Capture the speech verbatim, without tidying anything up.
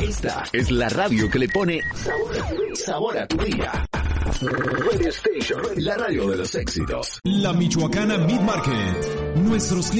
Esta es la radio que le pone sabor, sabor a tu día. Radio Station, la radio de los éxitos. La Michoacana Meat Market. Nuestros clientes